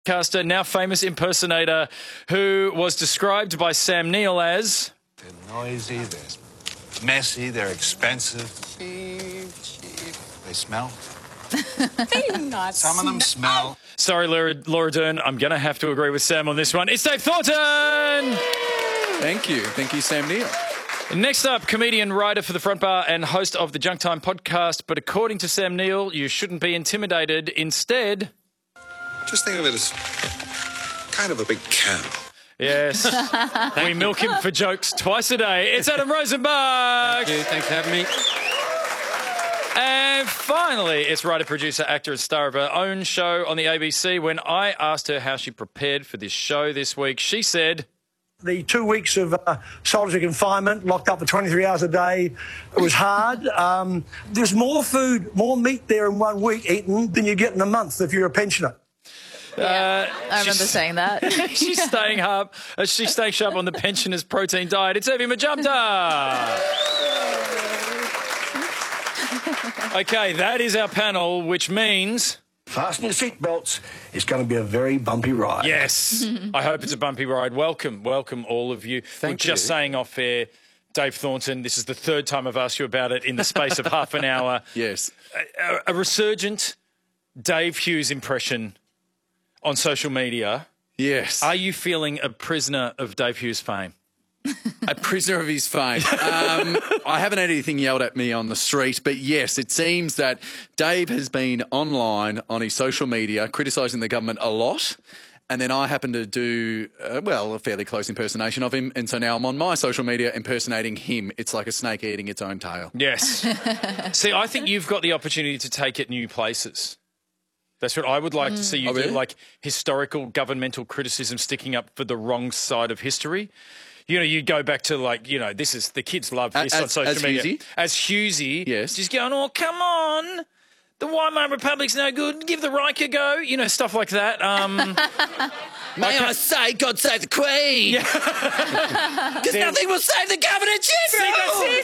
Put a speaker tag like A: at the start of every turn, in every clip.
A: Caster, now famous impersonator, who was described by Sam Neill as...
B: They're noisy, they're messy, they're expensive. Cheap. They smell.
C: They do not.
B: Some of them smell.
A: Sorry, Laura Dern, I'm going to have to agree with Sam on this one. It's Dave Thornton!
D: Thank you. Thank you, Sam Neill.
A: Next up, comedian, writer for The Front Bar and host of the Junk Time podcast. But according to Sam Neill, you shouldn't be intimidated. Instead...
B: Just think of it as kind of a big cow.
A: Yes. We milk him for jokes twice a day. It's Adam Rosenbach.
E: Thank you. Thanks for having me.
A: And finally, it's writer, producer, actor and star of her own show on the ABC. When I asked her how she prepared for this show this week, she said...
F: The 2 weeks of solitary confinement, locked up for 23 hours a day, it was hard. There's more food, more meat there in 1 week eaten than you get in a month if you're a pensioner.
G: I remember saying that.
A: She's staying sharp. She's staying sharp on the pensioners' protein diet. It's Evie Majumdar. Okay, that is our panel, which means...
F: Fasten your seatbelts. It's going to be a very bumpy ride.
A: Yes. I hope it's a bumpy ride. Welcome all of you. We're just saying off air, Dave Thornton, this is the third time I've asked you about it in the space of half an hour.
D: Yes.
A: A resurgent Dave Hughes impression on social media.
D: Yes.
A: Are you feeling a prisoner of Dave Hughes' fame?
D: A prisoner of his fame. I haven't had anything yelled at me on the street, but yes, it seems that Dave has been online on his social media criticising the government a lot. And then I happen to do, a fairly close impersonation of him. And so now I'm on my social media impersonating him. It's like a snake eating its own tail.
A: Yes. See, I think you've got the opportunity to take it new places. That's what I would like to see you do, like historical governmental criticism sticking up for the wrong side of history. You know, you go back to this is, the kids love this on social media.
D: Hughesy?
A: As Hughesy.
D: Yes.
A: Just going, oh, come on. The Weimar Republic's no good. Give the Reich a go. You know, stuff like that.
D: May I say, God save the Queen? Because nothing will save the Governor General.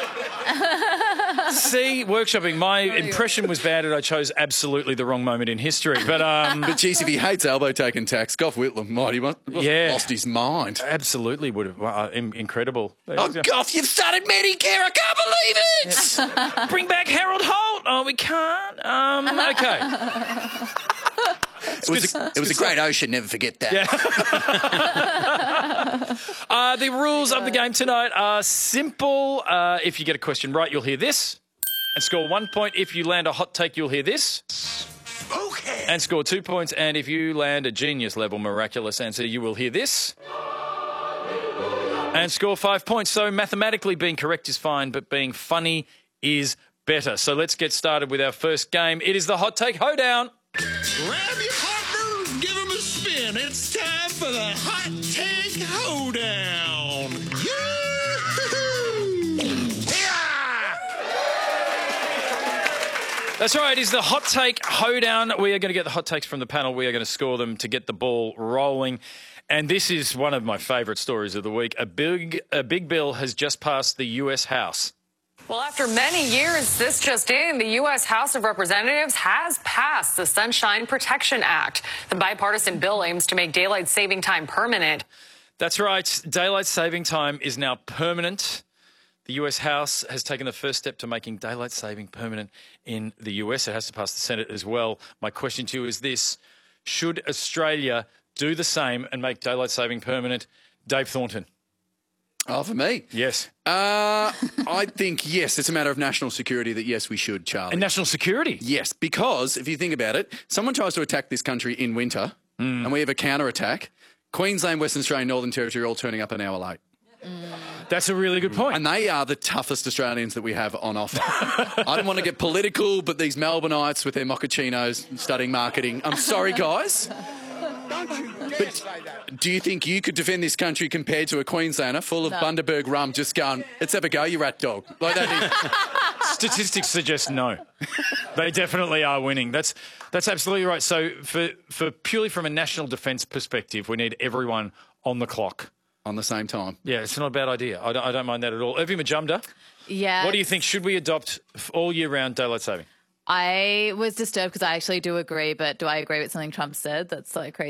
A: See, workshopping. My impression was bad and I chose absolutely the wrong moment in history. But
D: geez, if he hates elbow taking tax, Gough Whitlam might have lost his mind.
A: Absolutely would have. Incredible.
D: Oh, Gough, you've started Medicare. I can't believe it.
A: Bring back Harold Holt. Oh, we can't. Okay.
D: It was a great ocean, never forget that.
A: Yeah. The rules of the game tonight are simple. If you get a question right, you'll hear this and score 1 point. If you land a hot take, you'll hear this.
F: Okay.
A: And score 2 points. And if you land a genius-level miraculous answer, you will hear this. And score 5 points. So mathematically being correct is fine, but being funny is better. So let's get started with our first game. It is the Hot Take Hoedown.
H: Grab your partner, give him a spin. It's time for the Hot Take Hoedown.
A: That's right, it is the Hot Take Hoedown. We are going to get the hot takes from the panel. We are going to score them to get the ball rolling. And this is one of my favourite stories of the week. A big bill has just passed the US House.
I: Well, after many years, this just in, the U.S. House of Representatives has passed the Sunshine Protection Act. The bipartisan bill aims to make daylight saving time permanent.
A: That's right. Daylight saving time is now permanent. The US House has taken the first step to making daylight saving permanent in the US. It has to pass the Senate as well. My question to you is this. Should Australia do the same and make daylight saving permanent? Dave Thornton.
D: Oh, for me?
A: Yes.
D: I think, yes, it's a matter of national security that, yes, we should, Charlie.
A: And national security?
D: Yes, because if you think about it, someone tries to attack this country in winter and we have a counter-attack. Queensland, Western Australia, Northern Territory are all turning up an hour late.
A: That's a really good point.
D: And they are the toughest Australians that we have on offer. I don't want to get political, but these Melbourneites with their mochachinos studying marketing, I'm sorry, guys. But do you think you could defend this country compared to a Queenslander full of Bundaberg rum just going, let's have a go, you rat dog? Like that is...
A: Statistics suggest no. They definitely are winning. That's absolutely right. So for purely from a national defence perspective, we need everyone on the clock.
D: On the same time.
A: Yeah, it's not a bad idea. I don't mind that at all. Evie Majumdar,
G: yeah.
A: what do you think? Should we adopt all year round daylight saving?
G: I was disturbed because I actually do agree, but do I agree with something Trump said? That's like crazy.